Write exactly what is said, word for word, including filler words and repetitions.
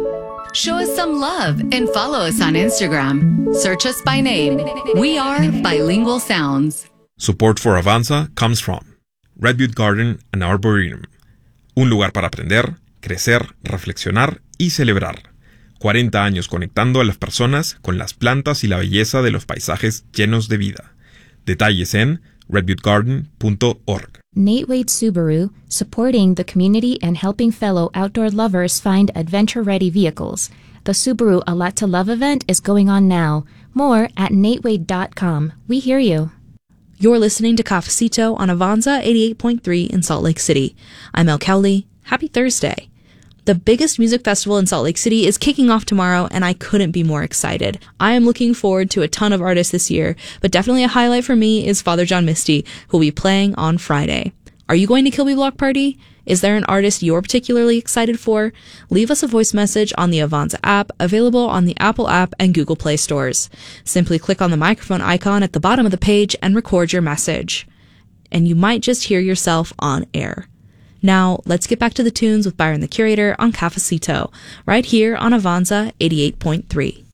Show us some love and follow us on Instagram. Search us by name. We are Bilingual Sounds. Support for Avanza comes from Red Butte Garden and Arboretum. Un lugar para aprender, crecer, reflexionar y celebrar. cuarenta años conectando a las personas con las plantas y la belleza de los paisajes llenos de vida. Detalles en red butte garden punto org. Nate Wade Subaru, supporting the community and helping fellow outdoor lovers find adventure-ready vehicles. The Subaru A Lot to Love event is going on now. More at nate wade dot com. We hear you. You're listening to Cafecito on Avanza eighty-eight point three in Salt Lake City. I'm El Cowley. Happy Thursday. The biggest music festival in Salt Lake City is kicking off tomorrow, and I couldn't be more excited. I am looking forward to a ton of artists this year, but definitely a highlight for me is Father John Misty, who will be playing on Friday. Are you going to Kilby Block Party? Is there an artist you're particularly excited for? Leave us a voice message on the Avanza app, available on the Apple app and Google Play stores. Simply click on the microphone icon at the bottom of the page and record your message. And you might just hear yourself on air. Now, let's get back to the tunes with Byron the Curator on Cafecito, right here on Avanza eighty-eight point three.